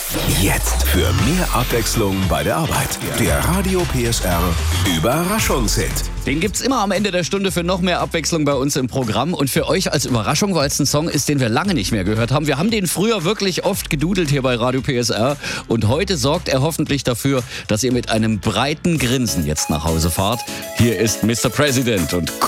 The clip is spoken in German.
Jetzt für mehr Abwechslung bei der Arbeit. Der Radio PSR Überraschungshit. Den gibt's immer am Ende der Stunde für noch mehr Abwechslung bei uns im Programm. Und für euch als Überraschung, weil es ein Song ist, den wir lange nicht mehr gehört haben. Wir haben den früher wirklich oft gedudelt hier bei Radio PSR. Und heute sorgt er hoffentlich dafür, dass ihr mit einem breiten Grinsen jetzt nach Hause fahrt. Hier ist Mr. President und